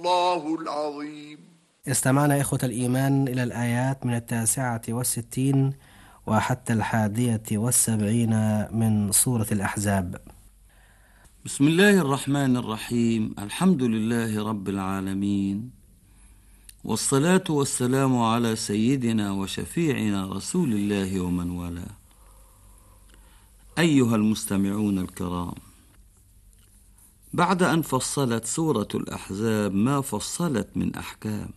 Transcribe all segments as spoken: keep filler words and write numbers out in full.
الله العظيم. استمعنا إخوة الإيمان إلى الآيات من التاسعة والستين وحتى الحادية والسبعين من سورة الأحزاب. بسم الله الرحمن الرحيم. الحمد لله رب العالمين، والصلاة والسلام على سيدنا وشفيعنا رسول الله ومن والاه. أيها المستمعون الكرام، بعد أن فصلت سورة الأحزاب ما فصلت من أحكام،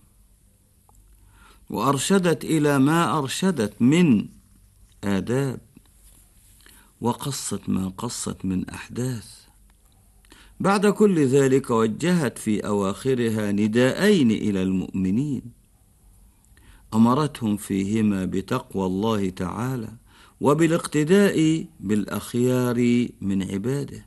وأرشدت إلى ما أرشدت من آداب، وقصت ما قصت من أحداث، بعد كل ذلك وجهت في أواخرها نداءين إلى المؤمنين، أمرتهم فيهما بتقوى الله تعالى وبالاقتداء بالأخيار من عباده،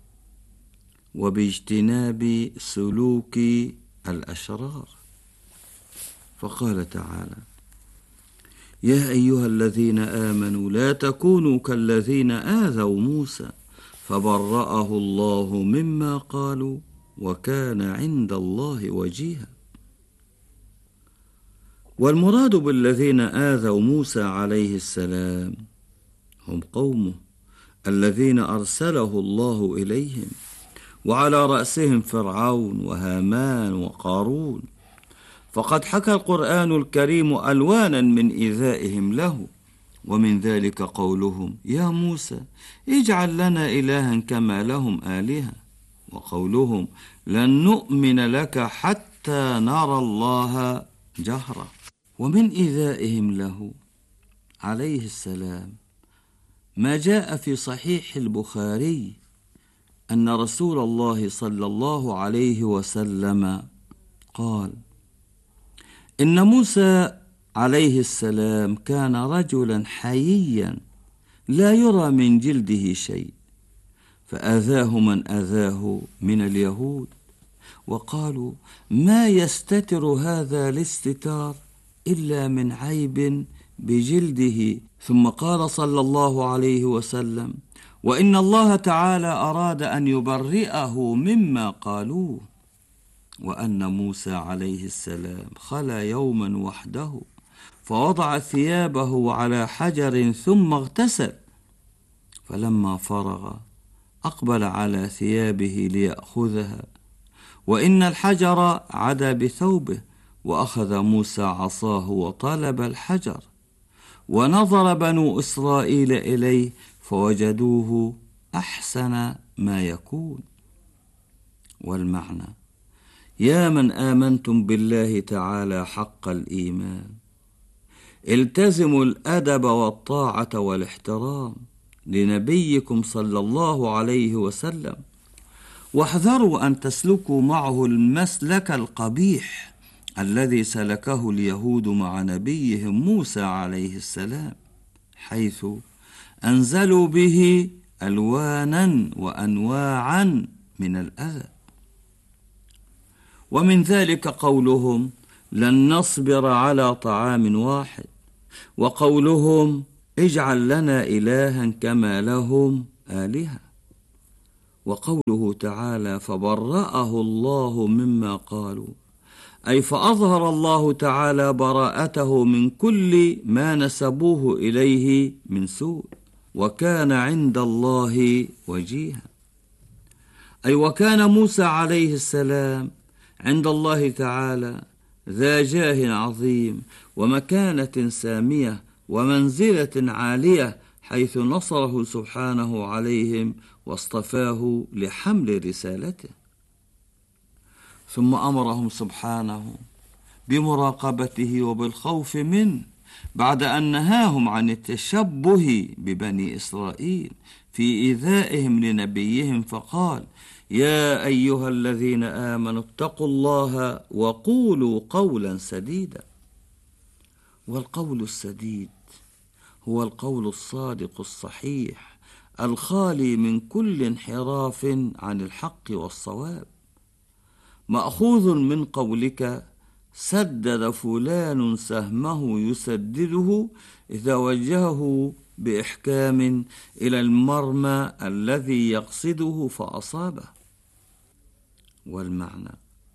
وباجتناب سلوك الأشرار. فقال تعالى: يا أيها الذين آمنوا لا تكونوا كالذين آذوا موسى فبرأه الله مما قالوا وكان عند الله وجيها. والمراد بالذين آذوا موسى عليه السلام هم قومه الذين أرسله الله إليهم، وعلى رأسهم فرعون وهامان وقارون. فقد حكى القرآن الكريم ألوانا من إيذائهم له، ومن ذلك قولهم: يا موسى اجعل لنا إلها كما لهم آلهة، وقولهم: لن نؤمن لك حتى نرى الله جهرة. ومن إيذائهم له عليه السلام ما جاء في صحيح البخاري أن رسول الله صلى الله عليه وسلم قال: إن موسى عليه السلام كان رجلا حييا لا يرى من جلده شيء، فأذاه من أذاه من اليهود، وقالوا: ما يستتر هذا الاستتار إلا من عيب بجلده. ثم قال صلى الله عليه وسلم: وإن الله تعالى أراد أن يبرئه مما قالوه. وأن موسى عليه السلام خلا يوما وحده فوضع ثيابه على حجر ثم اغتسل، فلما فرغ أقبل على ثيابه ليأخذها، وإن الحجر عدا بثوبه، وأخذ موسى عصاه وطلب الحجر، ونظر بنو إسرائيل إليه فوجدوه أحسن ما يكون. والمعنى: يا من آمنتم بالله تعالى حق الإيمان، التزموا الأدب والطاعة والاحترام لنبيكم صلى الله عليه وسلم، واحذروا أن تسلكوا معه المسلك القبيح الذي سلكه اليهود مع نبيهم موسى عليه السلام، حيث أنزلوا به ألوانا وأنواعا من الأذى. ومن ذلك قولهم: لن نصبر على طعام واحد، وقولهم: اجعل لنا إلها كما لهم آلهة، وقوله تعالى: فبرأه الله مما قالوا، أي فأظهر الله تعالى براءته من كل ما نسبوه إليه من سوء، وكان عند الله وجيها، أي وكان موسى عليه السلام عند الله تعالى ذا جاه عظيم ومكانة سامية ومنزلة عالية، حيث نصره سبحانه عليهم واصطفاه لحمل رسالته. ثم أمرهم سبحانه بمراقبته وبالخوف منه، بعد أن نهاهم عن التشبه ببني إسرائيل في إيذائهم لنبيهم، فقال: يا أيها الذين آمنوا اتقوا الله وقولوا قولا سديدا. والقول السديد هو القول الصادق الصحيح الخالي من كل انحراف عن الحق والصواب، مأخوذ من قولك: سدد فلان سهمه يسدده إذا وجهه بإحكام إلى المرمى الذي يقصده فأصابه. والمعنى: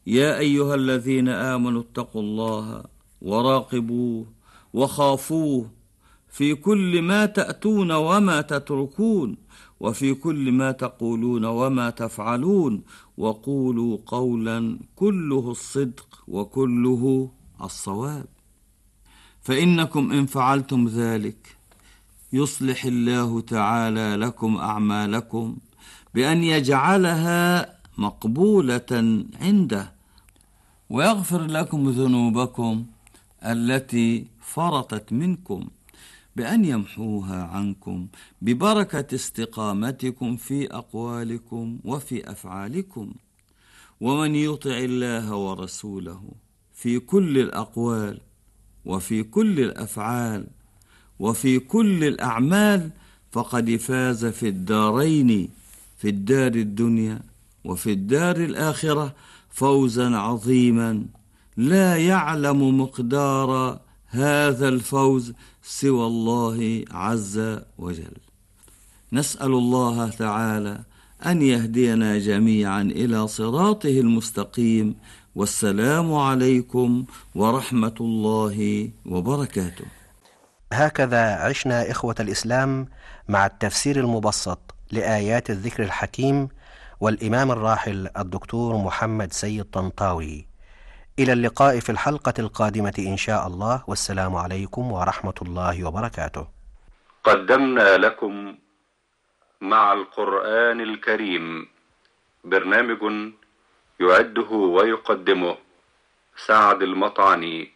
يا أيها الذين آمنوا اتقوا الله وراقبوه وخافوه في كل ما تأتون وما تتركون، وفي كل ما تقولون وما تفعلون، وقولوا قولا كله الصدق وكله الصواب. فإنكم إن فعلتم ذلك يصلح الله تعالى لكم أعمالكم بأن يجعلها مقبولة عنده، ويغفر لكم ذنوبكم التي فرطت منكم بأن يمحوها عنكم ببركة استقامتكم في أقوالكم وفي أفعالكم. ومن يطع الله ورسوله في كل الأقوال وفي كل الأفعال وفي كل الأعمال فقد فاز في الدارين، في الدار الدنيا وفي الدار الآخرة، فوزا عظيما لا يعلم مقدار هذا الفوز سوى الله عز وجل. نسأل الله تعالى أن يهدينا جميعا إلى صراطه المستقيم، والسلام عليكم ورحمة الله وبركاته. هكذا عشنا إخوة الإسلام مع التفسير المبسط لآيات الذكر الحكيم والإمام الراحل الدكتور محمد سيد طنطاوي. إلى اللقاء في الحلقة القادمة إن شاء الله، والسلام عليكم ورحمة الله وبركاته. قدمنا لكم مع القرآن الكريم برنامج يعده ويقدمه سعد المطعني.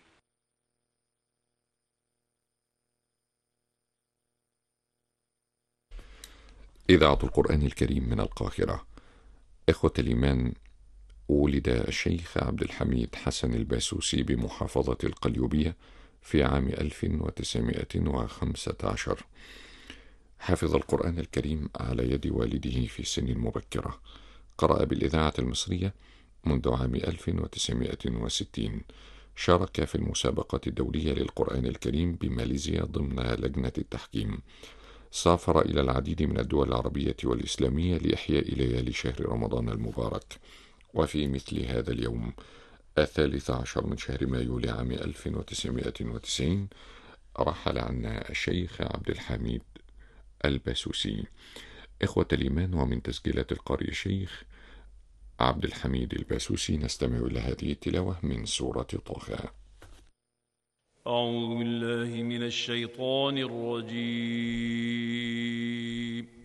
إذاعة القرآن الكريم من القاهرة. إخوة الإيمان، ولد الشيخ عبد الحميد حسن الباسوسي بمحافظة القليوبية في عام ألف وتسعمائة وخمسة عشر. حفظ القرآن الكريم على يد والده في سن مبكرة. قرأ بالإذاعة المصرية منذ عام ألف وتسعمائة وستين. شارك في المسابقة الدولية للقرآن الكريم بماليزيا ضمن لجنة التحكيم. سافر إلى العديد من الدول العربية والإسلامية لإحياء ليالي شهر رمضان المبارك. وفي مثل هذا اليوم الثالث عشر من شهر مايو لعام ألف وتسعمائة وتسعين رحل عنا الشيخ عبد الحميد الباسوسي. إخوة الإيمان، ومن تسجيلات القارئ الشيخ عبد الحميد الباسوسي نستمع إلى هذه التلاوة من سورة طه. أعوذ بالله من الشيطان الرجيم.